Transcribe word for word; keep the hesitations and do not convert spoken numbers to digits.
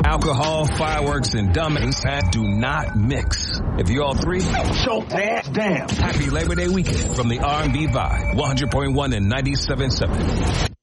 Alcohol, fireworks, and dummies do not mix. If you're all three, so damn. Happy Labor Day weekend from the R and B Vibe, one hundred point one and ninety-seven point seven.